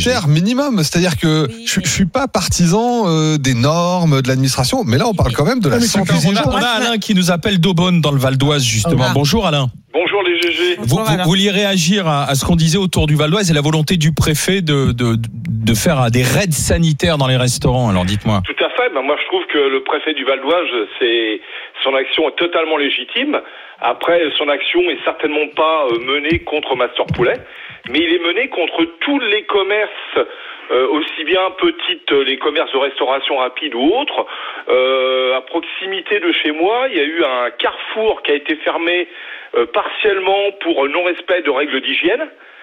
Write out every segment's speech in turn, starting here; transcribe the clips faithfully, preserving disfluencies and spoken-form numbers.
cher minimum. C'est-à-dire que oui, je, mais... je suis pas partisan euh, des normes, de l'administration, mais là on parle quand même de la santé des gens. On a Alain qui nous appelle d'Aubonne dans le Val d'Oise justement. Ah. Bonjour Alain. Bonjour les G G. Vous, vous, vous vouliez réagir à, à ce qu'on disait autour du Val d'Oise et la volonté du préfet de, de, de faire des raids sanitaires dans les restaurants. Alors dites-moi. Tout à fait. Ben, moi je trouve que le préfet du Val d'Oise, c'est, son action est totalement légitime. Après, son action est certainement pas menée contre Master Poulet, mais il est mené contre tous les commerces, euh, aussi bien petites, les commerces de restauration rapide ou autres. Euh, à proximité de chez moi, il y a eu un Carrefour qui a été fermé euh, partiellement pour non-respect de règles d'hygiène,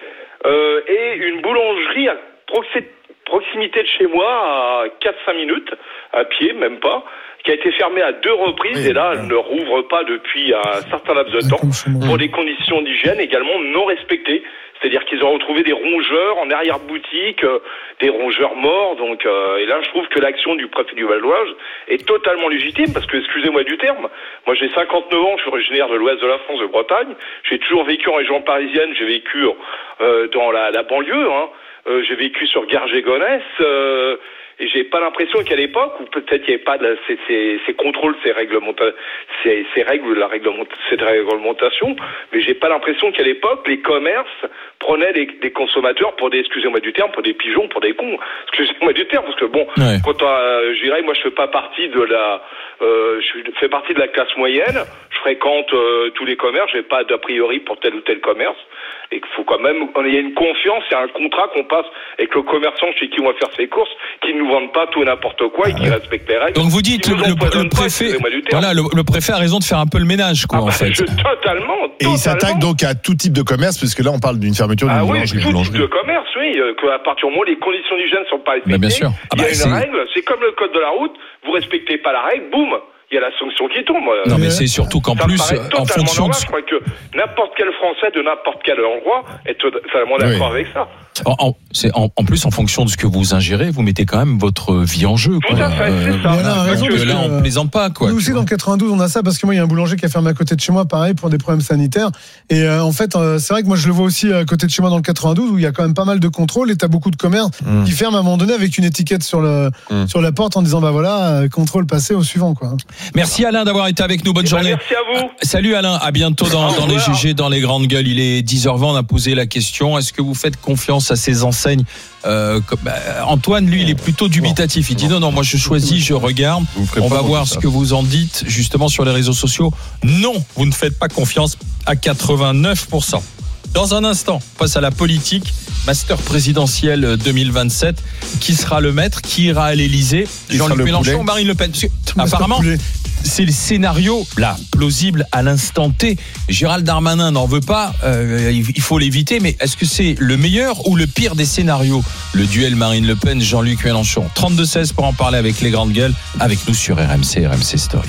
euh, et une boulangerie à proximité proximité de chez moi, à quatre à cinq minutes, à pied, même pas, qui a été fermée à deux reprises, oui, et là, elle ne rouvre pas depuis un certain laps de temps, pour des conditions d'hygiène également non respectées. C'est-à-dire qu'ils ont retrouvé des rongeurs en arrière-boutique, euh, des rongeurs morts, donc, euh, et là, je trouve que l'action du préfet du Val d'Oise est totalement légitime, parce que, excusez-moi du terme, moi j'ai cinquante-neuf ans, je suis originaire de l'ouest de la France, de Bretagne, j'ai toujours vécu en région parisienne, j'ai vécu euh, dans la, la banlieue, hein. Euh, j'ai vécu sur Garges-et-Gonesse, euh, et j'ai pas l'impression qu'à l'époque, ou peut-être qu'il n'y avait pas de, ces, ces, ces contrôles, ces réglementations, ces, ces règles de la réglement, cette réglementation, mais j'ai pas l'impression qu'à l'époque, les commerces prenaient des, des consommateurs pour des, excusez-moi du terme, pour des pigeons, pour des cons. Excusez-moi du terme, parce que bon, ouais. quand euh, je dirais, moi je fais pas partie de la, euh, je fais partie de la classe moyenne, je fréquente euh, tous les commerces, j'ai pas d'a priori pour tel ou tel commerce. Et qu'il faut quand même, il y a une confiance, il y a un contrat qu'on passe avec le commerçant chez qui on va faire ses courses, qui ne nous vendent pas tout et n'importe quoi et qui respectent les règles. Donc vous dites, le, le, le préfet, pas, voilà, le, le préfet a raison de faire un peu le ménage, quoi, ah bah, en fait. Je, totalement, totalement. Et il s'attaque donc à tout type de commerce, puisque là on parle d'une fermeture d'une ah boulangerie. Ah oui, tout boulangerie. type de commerce, oui, euh, qu'à partir du moment où les conditions d'hygiène ne sont pas respectées, bah, bien sûr. Ah bah, il y a c'est... une règle, c'est comme le code de la route, vous respectez pas la règle, boum, il y a la sanction qui tombe. Non, mais c'est surtout qu'en ça plus, en fonction normal, de... je crois que n'importe quel Français de n'importe quel endroit est totalement d'accord oui. avec ça. En, en, c'est en, en plus, en fonction de ce que vous ingérez, vous mettez quand même votre vie en jeu. Tout quoi. à fait, euh, c'est ça. Mais là, raison, que là, on plaisante pas. Quoi, nous aussi, dans le quatre-vingt-douze, on a ça, parce que moi, il y a un boulanger qui a fermé à côté de chez moi, pareil, pour des problèmes sanitaires. Et euh, en fait, euh, c'est vrai que moi, je le vois aussi à côté de chez moi dans le quatre-vingt-douze, où il y a quand même pas mal de contrôles, et t'as beaucoup de commerces mmh. qui ferment à un moment donné avec une étiquette sur, le, mmh. sur la porte en disant, bah voilà, euh, contrôle passé au suivant. Quoi. Merci Alain d'avoir été avec nous. Bonne et journée. Ben, merci à vous. Salut Alain, à bientôt dans, dans les G G, dans les grandes gueules. Il est dix heures vingt, on a posé la question. Est-ce que vous faites confiance à ces enseignes? Euh, comme, bah, Antoine, lui, il est plutôt dubitatif. Il dit non, non, moi je choisis, je regarde. On va voir ce que vous en dites justement sur les réseaux sociaux. Non, vous ne faites pas confiance à quatre-vingt-neuf pour cent. Dans un instant, face à la politique, master présidentiel deux mille vingt-sept, qui sera le maître, qui ira à l'Élysée, Jean-Luc Mélenchon ou Marine Le Pen? Parce que, apparemment, c'est le scénario là plausible à l'instant T. Gérald Darmanin n'en veut pas, euh, il faut l'éviter, mais est-ce que c'est le meilleur ou le pire des scénarios, le duel Marine Le Pen Jean-Luc Mélenchon? Trente-deux seize pour en parler avec les grandes gueules, avec nous sur R M C, R M C Story.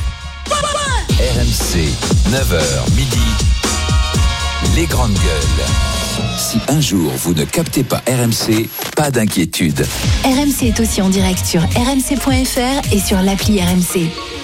R M C, neuf heures midi, les grandes gueules. Si un jour vous ne captez pas R M C, pas d'inquiétude. R M C est aussi en direct sur r m c point f r et sur l'appli R M C.